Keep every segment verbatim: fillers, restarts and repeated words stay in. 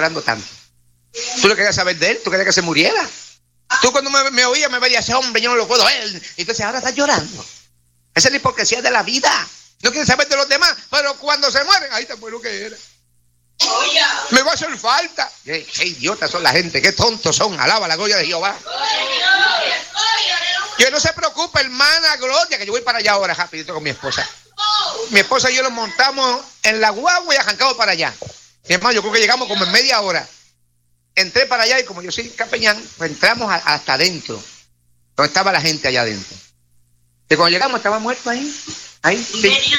sufrando tanto? Tú no querías saber de él, tú querías que se muriera. Tú cuando me, me oías me veías, ese hombre, yo no lo puedo ver. Entonces ahora estás llorando. Esa es la hipocresía de la vida. No quieres saber de los demás, pero cuando se mueren, ahí te muero que era. Me va a hacer falta. Qué, qué idiotas son la gente, qué tontos son. Alaba la gloria de Jehová. Que no se preocupe, hermana Gloria, que yo voy para allá ahora rapidito con mi esposa. Mi esposa y yo nos montamos en la guagua y arrancamos para allá. Mi hermano, yo creo que llegamos como en media hora. Entré para allá y como yo soy capellán, pues entramos a, hasta adentro, donde estaba la gente allá adentro. Y cuando llegamos estaba muerto ahí. Ahí, sí.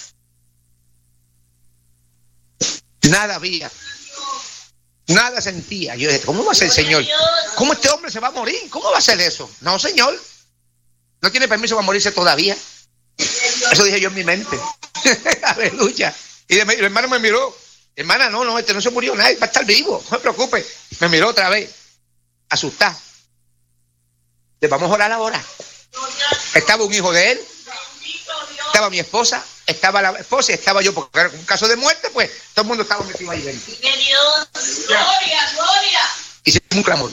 Nada había. Nada sentía. Yo dije, ¿cómo va a ser el Señor? ¿Cómo este hombre se va a morir? ¿Cómo va a ser eso? No, Señor. No tiene permiso para morirse todavía. Eso dije yo en mi mente. Aleluya. Y el hermano me miró. Hermana, no, no, este no se murió nadie, va a estar vivo, no se preocupe. Me miró otra vez, asustada. Le vamos a orar ahora. Estaba un hijo de él, estaba mi esposa, estaba la esposa y estaba yo, porque era un caso de muerte, pues todo el mundo estaba metido ahí dentro. Gloria, gloria. Hicimos un clamor.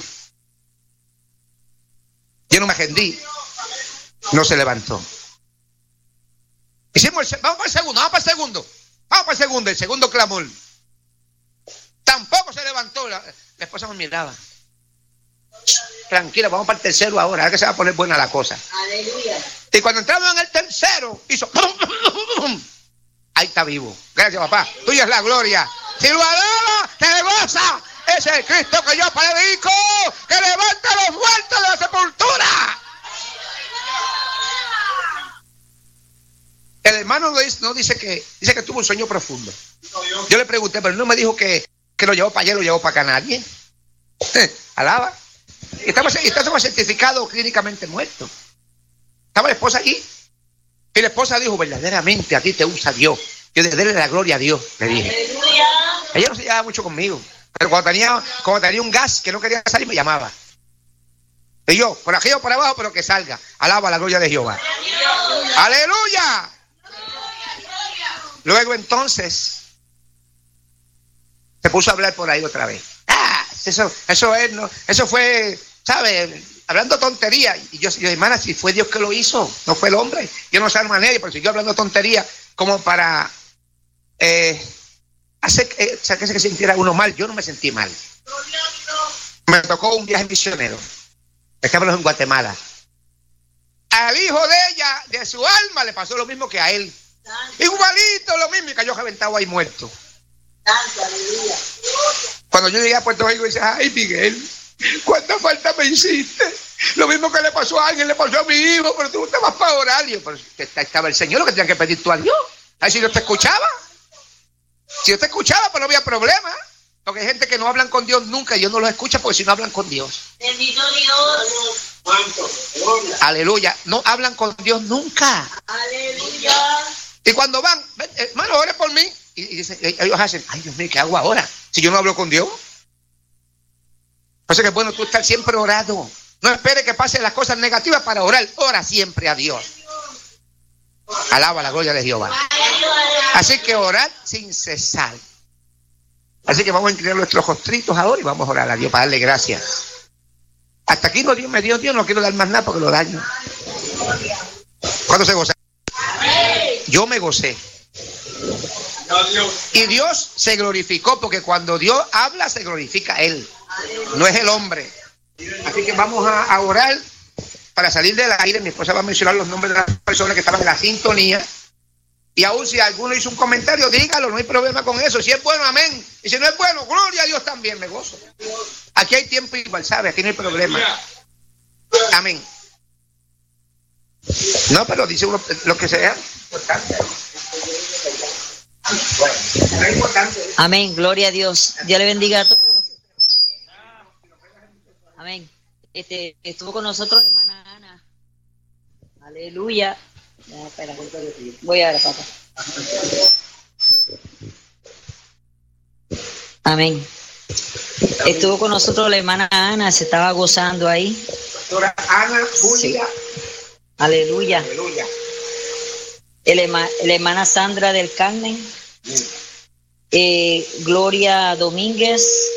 Yo no me agendí, no se levantó. Hicimos el, vamos para el segundo, vamos para el segundo, vamos para el segundo, el segundo clamor. Tampoco se levantó. La, la esposa me miraba. Tranquila, vamos para el tercero ahora, ahora que se va a poner buena la cosa. Aleluya. Y cuando entramos en el tercero, hizo. Ahí está vivo. Gracias, papá. Tuya es la gloria. Si lo adora, te goza. Ese es el Cristo que yo predico, que levanta a los muertos de la sepultura. El hermano no dice, no dice que dice que tuvo un sueño profundo. Yo le pregunté, pero no me dijo que, que lo llevó para allá, lo llevó para acá nadie. Alaba. Y estamos, estamos certificados clínicamente muertos. Estaba la esposa allí. Y la esposa dijo, verdaderamente a ti te usa Dios. Yo le déle la gloria a Dios, le dije. Aleluya. Ella no se llevaba mucho conmigo. Pero cuando tenía, cuando tenía un gas que no quería salir, me llamaba. Y yo, por aquí o por abajo, pero que salga. Alaba la gloria de Jehová. Aleluya. ¡Aleluya! Luego entonces se puso a hablar por ahí otra vez. Ah, eso, eso es, no, eso fue, ¿sabes? Hablando tontería. Y yo, yo, hermana, si fue Dios que lo hizo, no fue el hombre. Yo no sé a manera, pero siguió hablando tontería como para eh, hacer eh, o sea, que se sintiera uno mal. Yo no me sentí mal. Me tocó un viaje misionero. Estábamos en Guatemala. Al hijo de ella, de su alma, le pasó lo mismo que a él. Igualito lo mismo, y cayó reventado ahí muerto. Cuando yo llegué a Puerto Rico, dice, ay Miguel, cuánta falta me hiciste. Lo mismo que le pasó a alguien, le pasó a mi hijo, pero tú no te vas para orar. Y yo, pero estaba el Señor, lo que tenía que pedir tú a Dios. Ay, si Dios te escuchaba. Si Dios te escuchaba, pues no había problema. Porque hay gente que no hablan con Dios nunca, y Dios no los escucha porque si no hablan con Dios. Bendito Dios. Aleluya. No hablan con Dios nunca. Aleluya. Y cuando van, hermano, ore por mí. Y, y dicen, ellos hacen, ay Dios mío, ¿qué hago ahora? Si yo no hablo con Dios. Por eso que es bueno tú estar siempre orado. No espere que pasen las cosas negativas para orar. Ora siempre a Dios. Alaba la gloria de Jehová. Así que orar sin cesar. Así que vamos a inclinar nuestros rostritos ahora y vamos a orar a Dios para darle gracias. Hasta aquí no Dios me dio Dios, no quiero dar más nada porque lo daño. ¿Cuándo se goza? Yo me gocé. Y Dios se glorificó porque cuando Dios habla se glorifica Él. No es el hombre. Así que vamos a, a orar para salir del aire. Mi esposa va a mencionar los nombres de las personas que estaban en la sintonía. Y aún si alguno hizo un comentario, dígalo, no hay problema con eso. Si es bueno, amén. Y si no es bueno, gloria a Dios también, me gozo. Aquí hay tiempo igual, ¿sabe? Aquí no hay problema. Amén. No, pero dice uno lo que sea importante. Bueno, es importante. Amén, gloria a Dios. Dios le bendiga a todos. Amén. Este, estuvo con nosotros hermana Ana. Aleluya. No, espera, voy a ver, papá. Amén. Estuvo con nosotros la hermana Ana, se estaba gozando ahí. Doctora Ana Julia. Sí. Aleluya. Aleluya. El, la hermana Sandra del Carmen. Eh, Gloria Domínguez.